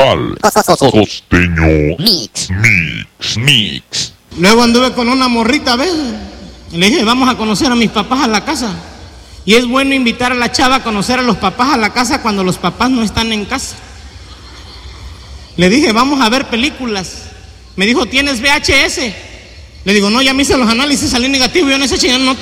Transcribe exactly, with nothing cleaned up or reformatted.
Musical Costeño Mix Mix Mix. Luego anduve con una morrita, ¿ves? Le dije, vamos a conocer a mis papás a la casa. Y es bueno invitar a la chava a conocer a los papás a la casa cuando los papás no están en casa. Le dije, vamos a ver películas. Me dijo, ¿tienes V H S? Le digo, no, ya me hice los análisis, salí negativo, yo en esa chingada no tengo.